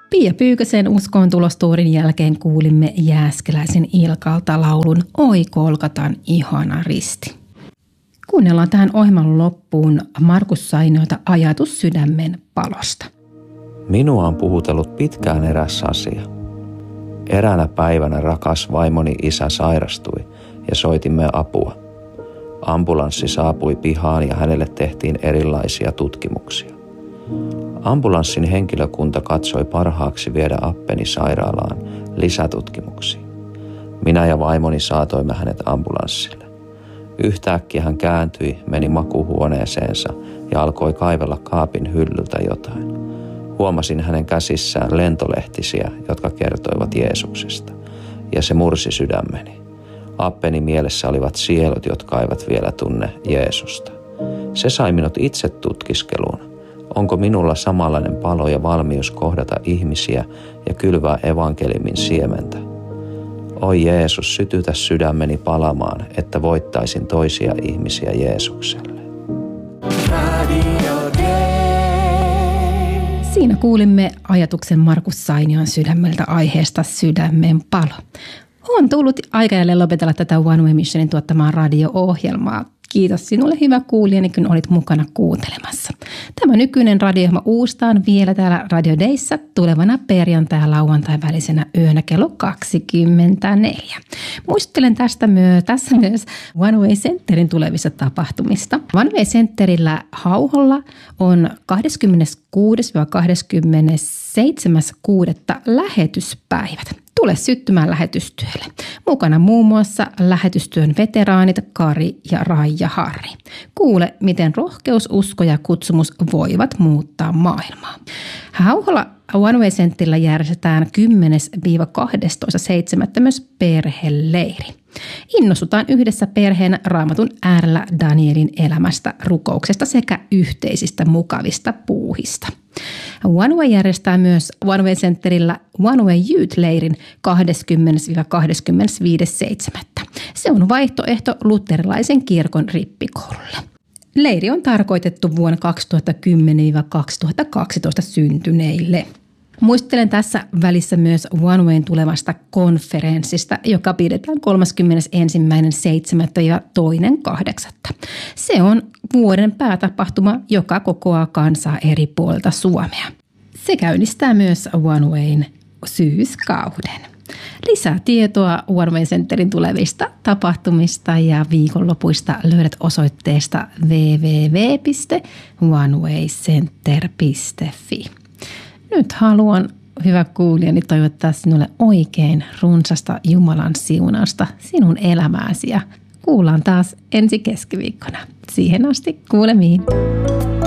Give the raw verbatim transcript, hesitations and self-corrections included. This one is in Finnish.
Pia Pyykösen uskoon tulostuurin jälkeen kuulimme Jääskeläisen Ilkalta laulun Oi Kolkatan ihana risti. Kuunnellaan tähän ohjelman loppuun Markus Sainiota Ajatus sydämen palosta. Minua on puhutellut pitkään eräs asia. Eräänä päivänä rakas vaimoni isä sairastui ja soitimme apua. Ambulanssi saapui pihaan ja hänelle tehtiin erilaisia tutkimuksia. Ambulanssin henkilökunta katsoi parhaaksi viedä appeni sairaalaan lisätutkimuksiin. Minä ja vaimoni saatoimme hänet ambulanssille. Yhtäkkiä hän kääntyi, meni makuuhuoneeseensa ja alkoi kaivella kaapin hyllyltä jotain. Huomasin hänen käsissään lentolehtisiä, jotka kertoivat Jeesuksesta, ja se mursi sydämeni. Appeni mielessä olivat sielut, jotka eivät vielä tunne Jeesusta. Se sai minut itse tutkiskeluun. Onko minulla samanlainen palo ja valmius kohdata ihmisiä ja kylvää evankeliumin siementä? Oi Jeesus, sytytä sydämeni palamaan, että voittaisin toisia ihmisiä Jeesukselle. Siinä kuulimme ajatuksen Markus Sainion sydämeltä aiheesta Sydämen palo. On tullut aika jälleen lopetella tätä One Way Missionin tuottamaa radio-ohjelmaa. Kiitos sinulle hyvä kuulijani, kun olit mukana kuuntelemassa. Tämä nykyinen radio-ohjelma uustaan vielä täällä Radio Dayssä tulevana perjantai- ja lauantai välisenä yönä kello kaksikymmentäneljä. Muistuttelen tästä myö, tässä myös One Way Centerin tulevista tapahtumista. One Way Centerillä Hauholla on kahdeskymmeneskuudes kahdeskymmenesseitsemäs kuudetta lähetyspäivät. Tule syttymään lähetystyölle. Mukana muun muassa lähetystyön veteraanit Kari ja Raija Harri. Kuule, miten rohkeus, usko ja kutsumus voivat muuttaa maailmaa. Hauholla One Way Centerillä järjestetään kymmenes kahdestoista seitsemättä myös perheleiri. Innostutaan yhdessä perheen Raamatun äärellä Danielin elämästä, rukouksesta sekä yhteisistä mukavista puuhista. One Way järjestää myös One Way Centerillä One Way Youth-leirin kahdeskymmenes kahdeskymmenesviides seitsemättä Se on vaihtoehto luterilaisen kirkon rippikoululle. Leiri on tarkoitettu vuonna kaksituhattakymmenen kaksituhattakaksitoista syntyneille. Muistelen tässä välissä myös One Wayn tulevasta konferenssista, joka pidetään kolmaskymmenesensimmäinen seitsemättä ja toinen kahdeksatta Se on vuoden päätapahtuma, joka kokoaa kansaa eri puolilta Suomea. Se käynnistää myös One Wayn syyskauden. Lisää tietoa One Way Centerin tulevista tapahtumista ja viikonlopuista löydät osoitteesta double-u double-u double-u piste one way center piste f i. Nyt haluan, hyvä kuulijani, toivottaa sinulle oikein runsasta Jumalan siunausta sinun elämääsi ja kuullaan taas ensi keskiviikkona. Siihen asti kuulemiin.